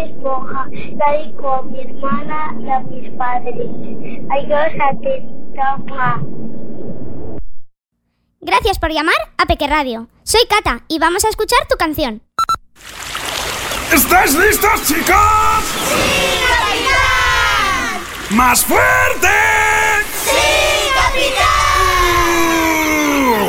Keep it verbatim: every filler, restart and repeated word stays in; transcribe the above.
Esponja, salí con mi hermana y a mis padres. Adiós, atenta, ma. Gracias por llamar a Peque Radio. Soy Cata y vamos a escuchar tu canción. ¿Estáis listos, chicos? ¡Sí, capitán! ¡Más fuerte! ¡Sí, capitán!